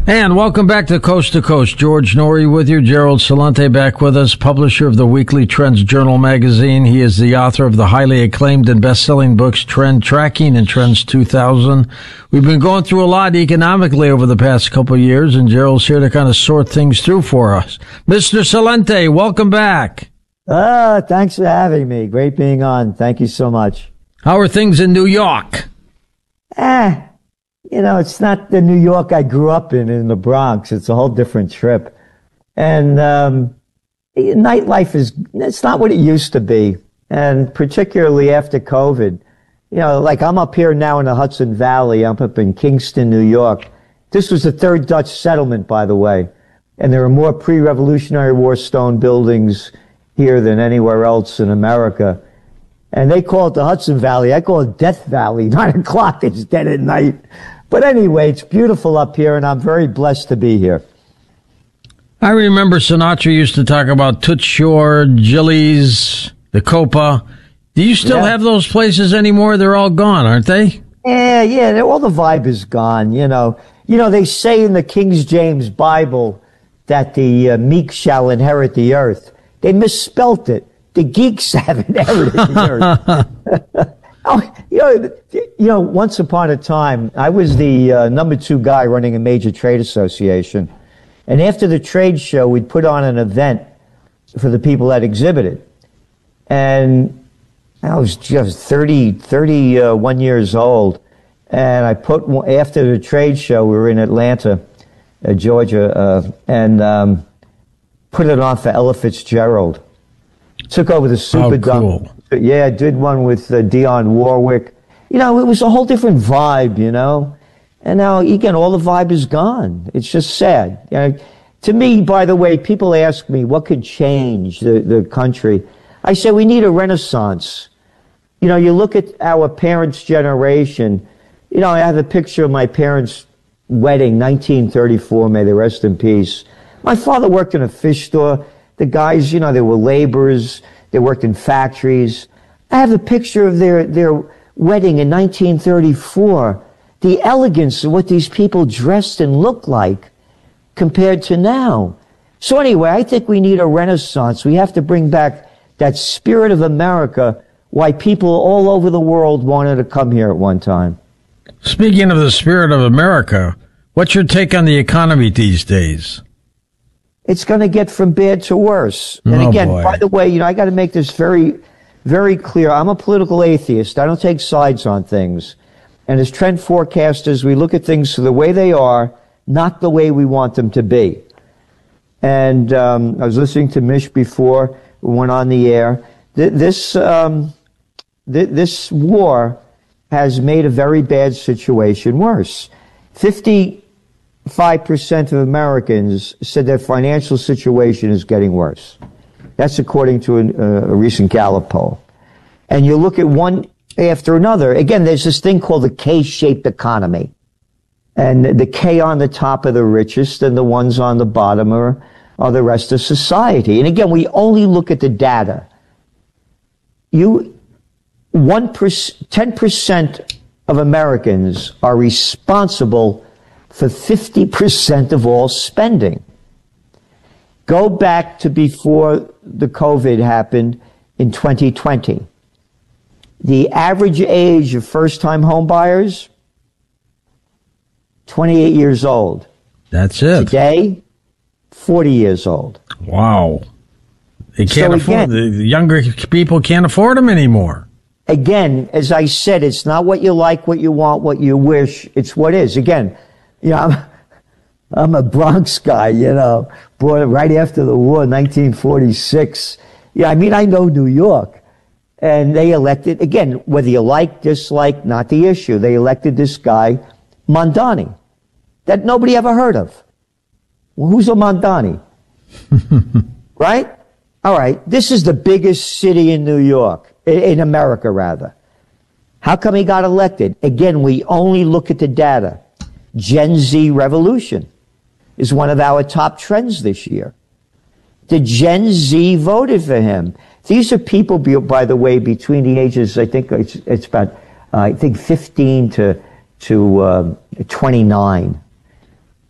And welcome back to Coast. George Norrie with you. Gerald Celente back with us, publisher of the Weekly Trends Journal magazine. He is the author of the highly acclaimed and best-selling books Trend Tracking and Trends 2000. We've been going through a lot economically over the past couple of years, and Gerald's here to kind of sort things through for us. Mr. Celente, welcome back. Thanks for having me. Great being on. Thank you so much. How are things in New York? It's not the New York I grew up in the Bronx. It's a whole different trip. And nightlife it's not what it used to be. And particularly after COVID, like I'm up here now in the Hudson Valley. I'm up in Kingston, New York. This was the third Dutch settlement, by the way. And there are more pre-Revolutionary War stone buildings here than anywhere else in America. And they call it the Hudson Valley. I call it Death Valley. 9 o'clock, it's dead at night. But anyway, it's beautiful up here, and I'm very blessed to be here. I remember Sinatra used to talk about Toots Shor, Gillies, the Copa. Do you still have those places anymore? They're all gone, aren't they? Yeah. All the vibe is gone, They say in the King James Bible that the meek shall inherit the earth. They misspelt it. The geeks have inherited the earth. Once upon a time, I was the number 2 guy running a major trade association. And after the trade show, we'd put on an event for the people that exhibited. And I was just 31 years old. And after the trade show, we were in Atlanta, Georgia, and put it on for Ella Fitzgerald. Took over the Superdome. Cool. Yeah, I did one with Dionne Warwick. It was a whole different vibe, And now, again, all the vibe is gone. It's just sad. To me, by the way, people ask me, what could change the country? I say, we need a renaissance. You look at our parents' generation. I have a picture of my parents' wedding, 1934, may they rest in peace. My father worked in a fish store. The guys, they were laborers. They worked in factories. I have a picture of their wedding in 1934. The elegance of what these people dressed and looked like compared to now. So anyway, I think we need a renaissance. We have to bring back that spirit of America, why people all over the world wanted to come here at one time. Speaking of the spirit of America, what's your take on the economy these days? It's going to get from bad to worse. And again, by the way, I got to make this very, very clear. I'm a political atheist. I don't take sides on things. And as trend forecasters, we look at things the way they are, not the way we want them to be. And I was listening to Mish before we went on the air. This war has made a very bad situation worse. 55% of Americans said their financial situation is getting worse. That's according to a recent Gallup poll. And you look at one after another. Again, there's this thing called the K-shaped economy. And the K on the top are the richest, and the ones on the bottom are the rest of society. And again, we only look at the data. 10% of Americans are responsible for 50% of all spending. Go back to before the COVID happened in 2020. The average age of first-time home buyers, 28 years old. That's it. Today, 40 years old. Wow. They can't afford, the younger people can't afford them anymore. Again, as I said, it's not what you like, what you want, what you wish. It's what is. Again, I'm a Bronx guy, born right after the war, 1946. I know New York. And they elected, again, whether you like, dislike, not the issue. They elected this guy, Mondani, that nobody ever heard of. Well, who's a Mondani? Right? All right. This is the biggest city in New York, in America, rather. How come he got elected? Again, we only look at the data. Gen Z revolution is one of our top trends this year. The Gen Z voted for him. These are people, by the way, between the ages, I think it's about, 15 to 29.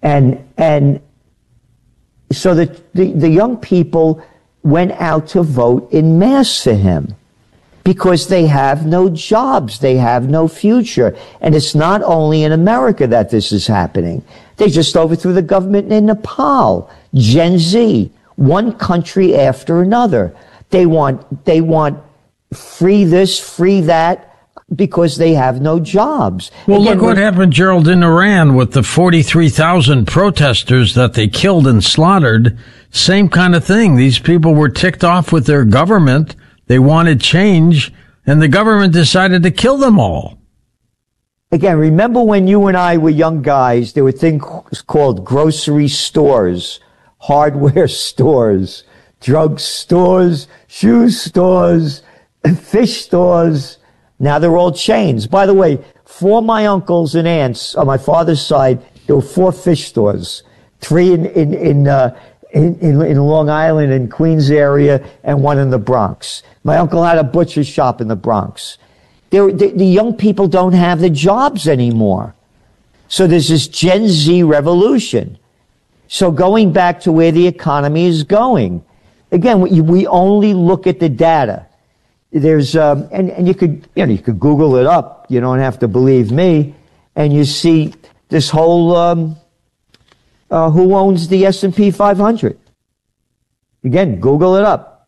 And so the young people went out to vote in mass for him because they have no jobs. They have no future. And it's not only in America that this is happening. They just overthrew the government in Nepal. Gen Z, one country after another. They want free this, free that, because they have no jobs. Well, again, look what happened, Gerald, in Iran with the 43,000 protesters that they killed and slaughtered. Same kind of thing. These people were ticked off with their government. They wanted change, and the government decided to kill them all. Again, remember when you and I were young guys, there were things called grocery stores, hardware stores, drug stores, shoe stores, fish stores. Now they're all chains. By the way, for my uncles and aunts on my father's side, there were 4 fish stores, 3 in Long Island and Queens area, and 1 in the Bronx. My uncle had a butcher shop in the Bronx. The young people don't have the jobs anymore. So there's this Gen Z revolution. So going back to where the economy is going, again, we only look at the data. There's and you could Google it up. You don't have to believe me, and you see this whole who owns the S&P 500. Again, Google it up.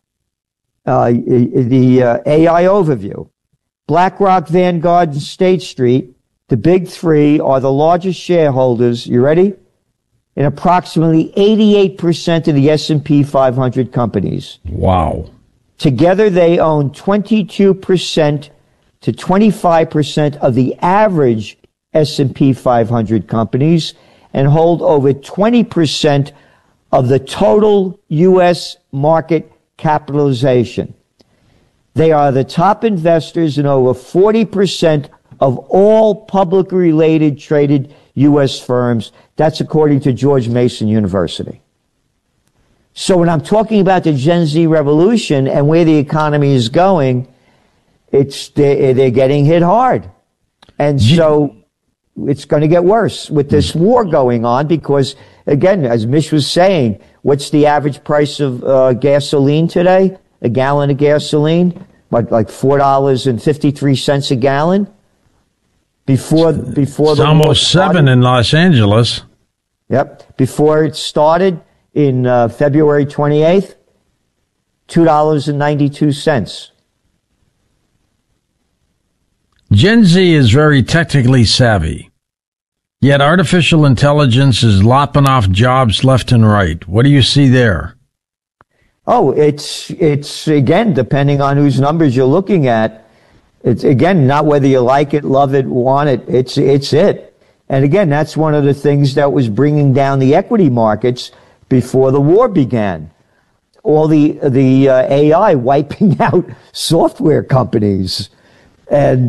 The AI overview. BlackRock, Vanguard, and State Street, the big 3, are the largest shareholders. You ready? In approximately 88% of the S&P 500 companies. Wow. Together, they own 22% to 25% of the average S&P 500 companies and hold over 20% of the total U.S. market capitalization. They are the top investors in over 40% of all publicly related traded U.S. firms. That's according to George Mason University. So when I'm talking about the Gen Z revolution and where the economy is going, they're getting hit hard. And so it's going to get worse with this war going on because, again, as Mish was saying, what's the average price of gasoline today? A gallon of gasoline? Like $4.53 a gallon? Before it's almost $7 in Los Angeles. Yep. Before it started in February 28th, $2.92. Gen Z is very technically savvy, yet artificial intelligence is lopping off jobs left and right. What do you see there? Oh, it's again, depending on whose numbers you're looking at. It's again, not whether you like it, love it, want it. It's it. And again, that's one of the things that was bringing down the equity markets before the war began. All the AI wiping out software companies. And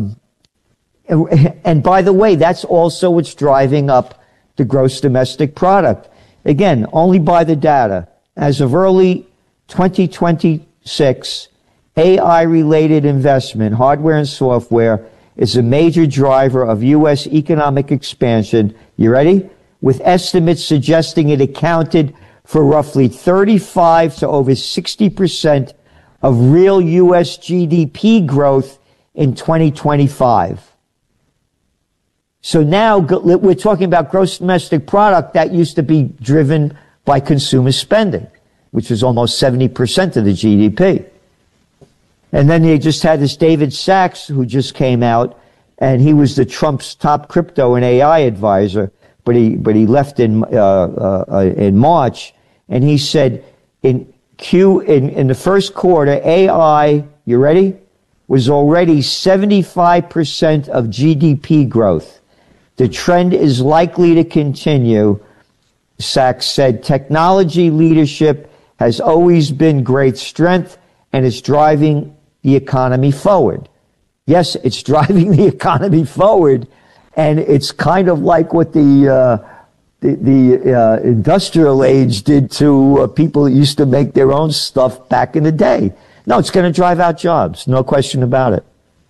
by the way, that's also what's driving up the gross domestic product. Again, only by the data. As of early 2026, AI-related investment, hardware and software, is a major driver of U.S. economic expansion. You ready? With estimates suggesting it accounted for roughly 35 to over 60% of real U.S. GDP growth in 2025. So now we're talking about gross domestic product that used to be driven by consumer spending, which is almost 70% of the GDP. And then they just had this David Sachs who just came out, and he was the Trump's top crypto and AI advisor, but he left in March, and he said in the first quarter, AI, you ready, was already 75% of GDP growth. The trend is likely to continue. Sachs said technology leadership has always been great strength and is driving the economy forward. Yes, it's driving the economy forward, and it's kind of like what the industrial age did to people that used to make their own stuff back in the day. No, it's going to drive out jobs, no question about it.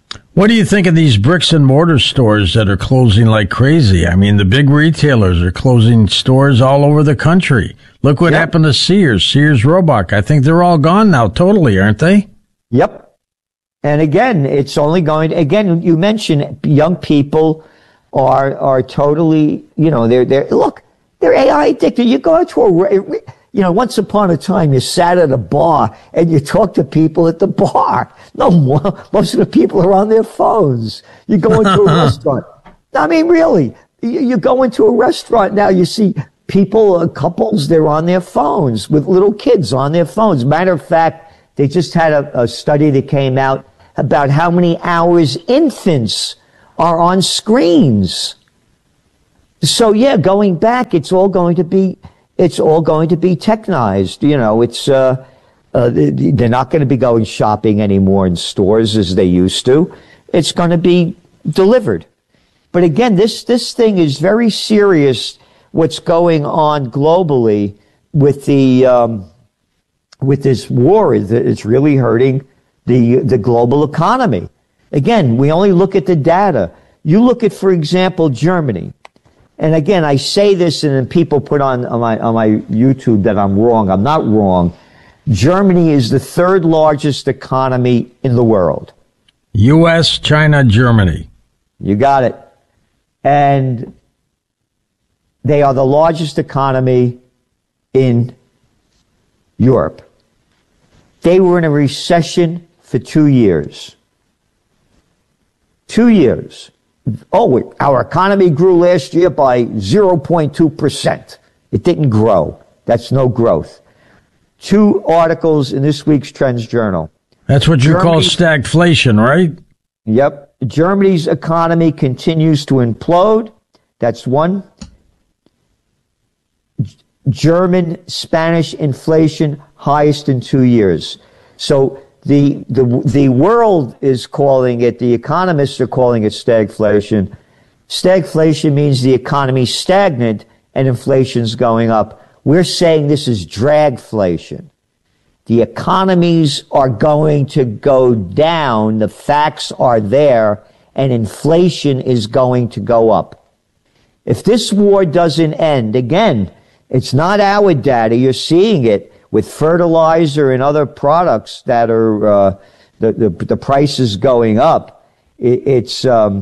What do you think of these bricks and mortar stores that are closing like crazy? I mean, the big retailers are closing stores all over the country. Look what happened to Sears Roebuck. I think they're all gone now, totally, aren't they? Yep. And again, it's only going, again, you mentioned young people are totally, they're AI addicted. You go to once upon a time, you sat at a bar and you talked to people at the bar. No more. Most of the people are on their phones. You go into a restaurant. I mean, really, you go into a restaurant now, you see people, couples, they're on their phones with little kids on their phones. Matter of fact, they just had a study that came out about how many hours infants are on screens. So yeah, going back, it's all going to be technized. They're not going to be going shopping anymore in stores as they used to. It's going to be delivered. But again, this thing is very serious. What's going on globally with with this war is that it's really hurting the global economy. Again, we only look at the data. You look at, for example, Germany. And again, I say this and then people put on my YouTube that I'm wrong. I'm not wrong. Germany is the third largest economy in the world. U.S., China, Germany. You got it. And they are the largest economy in Europe. They were in a recession for 2 years. 2 years. Oh, our economy grew last year by 0.2%. It didn't grow. That's no growth. 2 articles in this week's Trends Journal. That's what you call stagflation, right? Yep. Germany's economy continues to implode. That's one. German, Spanish inflation highest in 2 years. So the world is calling it, the economists are calling it stagflation. Stagflation means the economy's stagnant and inflation's going up. We're saying this is dragflation. The economies are going to go down. The facts are there, and inflation is going to go up. If this war doesn't end, again, it's not our data. You're seeing it with fertilizer and other products that are the prices going up. The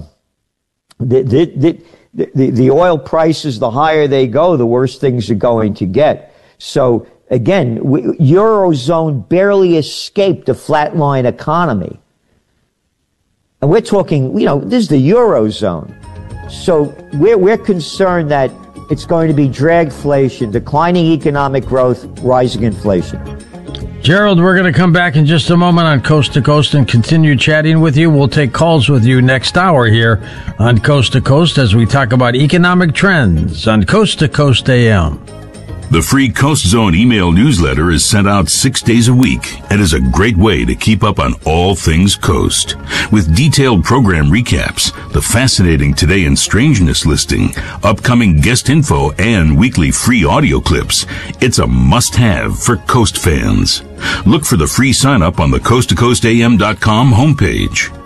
oil prices, the higher they go, the worse things are going to get. So again, Eurozone barely escaped a flatline economy. And we're talking, this is the Eurozone. So we're concerned that it's going to be dragflation, declining economic growth, rising inflation. Gerald, we're going to come back in just a moment on Coast to Coast and continue chatting with you. We'll take calls with you next hour here on Coast to Coast as we talk about economic trends on Coast to Coast AM. The free Coast Zone email newsletter is sent out 6 days a week and is a great way to keep up on all things Coast. With detailed program recaps, the fascinating Today in Strangeness listing, upcoming guest info, and weekly free audio clips, it's a must-have for Coast fans. Look for the free sign-up on the coasttocoastam.com homepage.